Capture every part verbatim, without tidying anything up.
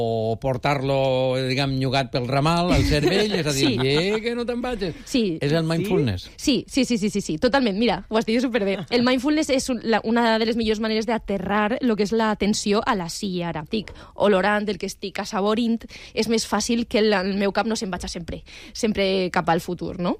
o portar-lo, diguem, llogat pel ramal al cervell, és a dir, Sí. eh, que no te'n vagis. Sí. És el mindfulness. Sí, sí, sí, sí, sí, sí, totalment. Mira, ho has dit superbé. El mindfulness és un, la, una de les millors maneres d'aterrar el que és l'atenció a la sí i ara. Estic olorant el que estic assaborint, és més fàcil que el, el meu cap no se'n vagi sempre, sempre cap al futur, no?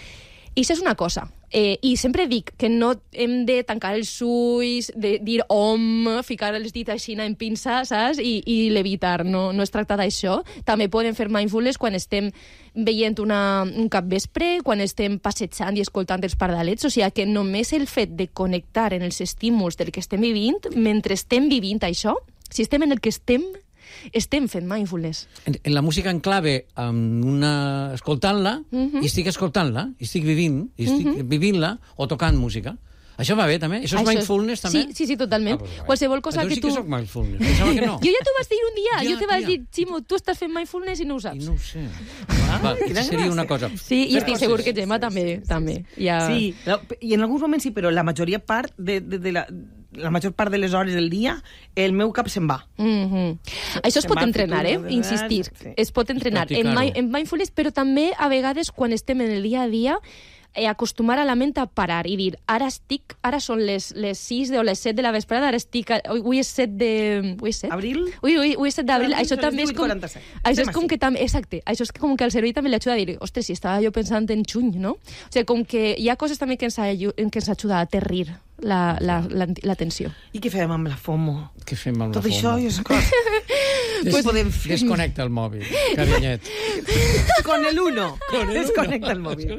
I això és una cosa. Eh, I sempre dic que no hem de tancar els ulls, de dir om, ficar els dits així en pinça, saps? I, i levitar. No, no es tracta d'això. També podem fer mindfulness quan estem veient una, un capvespre, quan estem passejant i escoltant els pardalets. O sigui que només el fet de connectar en els estímuls del que estem vivint, mentre estem vivint això, si estem en el que estem, estem fent mindfulness. En, en la música en clave, amb una... escoltant-la, Mhm. i estic escoltant-la, i estic vivint, i estic Mhm. vivint-la, o tocant música. Això va bé, també? Això és Això mindfulness, també? Sí, sí, sí, totalment. Ah, pues, guai. Qualsevol cosa jo que sí tu... que soc mindfulness, pensava que no. Jo ja t'ho vas dir un dia, Ja, jo te vas tia. dir, Ximo, tu estàs fent mindfulness i no ho saps. I no ho sé. Ah, Va, quina seria gràcia. una cosa. Sí, i Fer estic coses. segur que Gemma també. també. Ja... Sí, no, i en alguns moments sí, però la majoria part de, de, de la, la major part de les hores del dia el meu cap se'n va. Mm -hmm. Això es Se'n pot va al entrenar, eh? futur, Insistir. sí. Es pot entrenar en, practicar-ho. mi- en mindfulness, però també a vegades quan estem en el dia a dia eh, acostumar a la ment a parar i dir, ara estic, ara són les, les sis o les set de la vesprada, ara estic, a, avui és set de... Avui és set? Abril? Ui, ui, avui és set d'abril. Abril Això són també les és com... divuit quaranta-set. Això és Estem com així. que també... Exacte. Això és com que al cervell també l'ajuda a dir, ostres, si estava jo pensant en juny, no? O sigui, com que hi ha coses també que ens, aju- que ens ajuda a aterrir la, la, la, la tensió. I què fem amb la FOMO? Què fem amb Tot la això FOMO? és cosa. Des, Pues podem fer... Desconnecta el mòbil, carinyet. Con el uno. Con el Desconnecta uno. el mòbil.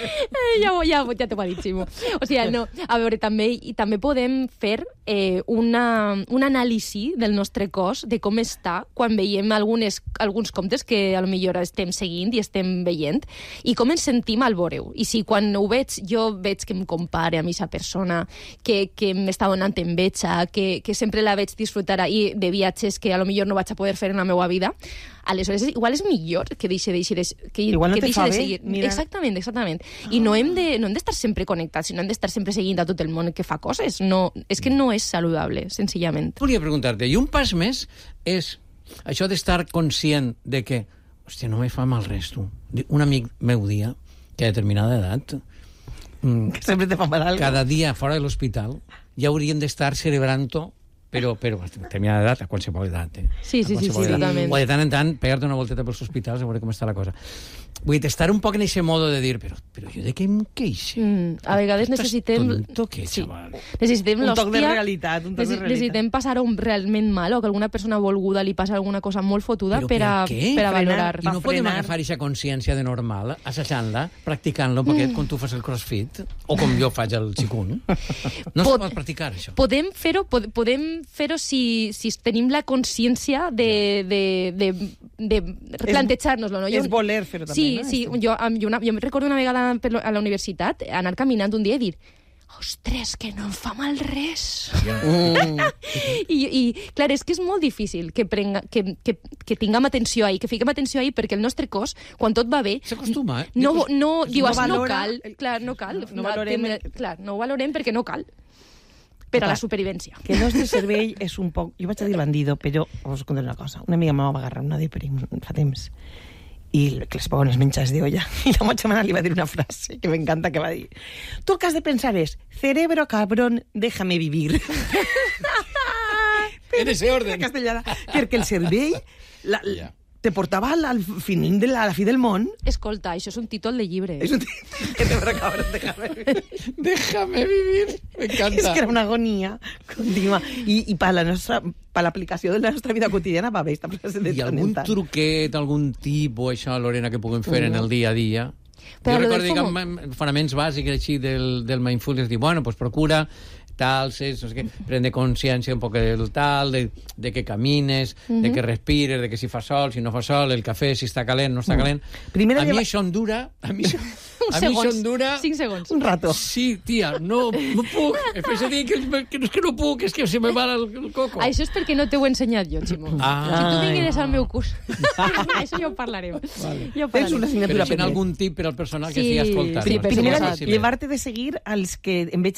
Eh, ja, ho- ja, ja t'ho ha dit, Ximo. O sigui, no, a veure, també, i també podem fer eh, una, un anàlisi del nostre cos, de com està, quan veiem algunes, alguns comptes que a lo millor estem seguint i estem veient, i com ens sentim al veure-ho. I si quan ho veig, jo veig que em compare amb aquesta persona, que, que m'està donant enveja, que, que sempre la veig disfrutar ahir de viatges que a lo millor no vaig a poder fer en la meva vida, aleshores igual és millor que deixi, deixi, que, Igual no que te deixi fa de bé, seguir. mira. Exactament, exactament. I no hem de, no hem d'estar sempre connectats, sinó hem d'estar sempre seguint a tot el món que fa coses. No, és que no és saludable, senzillament. Volia preguntar-te, i un pas més és això d'estar conscient de que, hòstia, no me fa mal res, tu. Un amic meu dia, que a determinada edat, mm, Que sempre te fa mal algo. cada dia fora de l'hospital, ja hauríem d'estar celebrant-ho, però, però a determinada edat, a qualsevol edat. Eh? Sí, sí, A sí, qualsevol sí, edat. totalment. O de tant en tant, pegar-te una volteta pels hospitals a veure com està la cosa. Vull dir, estar un poc en aquest modo de dir, però, però jo de què em queixo? Mm, a vegades Estàs necessitem... tonto, què, Sí. xaval? Necessitem Un toc de l'hòstia... realitat, un toc de necess- realitat. Necessitem passar-ho realment mal o que alguna persona volguda li passa alguna cosa molt fotuda Però per a, per què? per a Frenar. valorar. I no Va podem frenar. agafar aquesta consciència de normal, assajant-la, practicant-la, perquè com tu fas el crossfit, o com jo faig el xicun, no Pot- es pot practicar, això. Podem fer-ho pod podem fer-ho si, si tenim la consciència de, de, de, de plantejar-nos-lo. No? Jo- És voler fer-ho també, sí, no? Sí, Això. jo, am- jo, una, jo em recordo una vegada per lo- a la universitat anar caminant un dia i dir ostres, que no em fa mal res. Mm. I, I, clar, és que és molt difícil que, prenga, que, que, que tinguem atenció ahí, que fiquem atenció ahí, perquè el nostre cos, quan tot va bé... S'acostuma, eh? No, no, No dius, no valora cal. el- Clar, no cal. No valorem Tem- el- Clar, no ho valorem perquè no cal. Per a la supervivència. Que el nostre cervell és un poc... Jo vaig a dir bandido, però us contaré una cosa. Una amiga meva va agarrar una deprim fa temps i que les pagaven els menjars de olla. I la meva germana li va dir una frase que m'encanta, que va dir: tu el que has de pensar és cerebro cabrón, déjame vivir. En ese orden. En castellana. Perquè el cervell la, la, Ja. te portava al, al, fin de la, a la fi del món. Escolta, això és un títol de llibre. És un cerebro cabrón, déjame vivir. Déjame vivir. És M'encanta. que era una agonia contínua. I, i per la nostra, per l'aplicació de la nostra vida quotidiana va bé esta frase de I tant en algun tant. truquet, algun tip o això, Lorena, que puguem fer en el dia a dia? Però jo lo recordo, del FOMO- diguem, fonaments bàsics així del, del mindfulness, dir, bueno, pues procura tal, ses, no sé què, prendre consciència un poc del tal, de, de que camines, de que respires, de que si fa sol, si no fa sol, el cafè, si està calent, no està calent. Primera a mi lleva- això em dura... A mi, això- Un a mi això segons. em dura... Cinc segons. Un rato. Sí, tia, no, no puc. És a dir, que, que, és que no puc, és que se me va el, el coco. Això és perquè no t'ho he ensenyat jo, Ximo. Ah. Si tu vingueres al meu curs, això ja ho parlarem. Vale. Ja ho Tens una parlarem. Però assignatura si hi ha pendent. algun tip per al personal que Sí, estigui escoltant. sí, no? per Primera, suposat. Sí, bé. llevar-te de seguir als que, en vez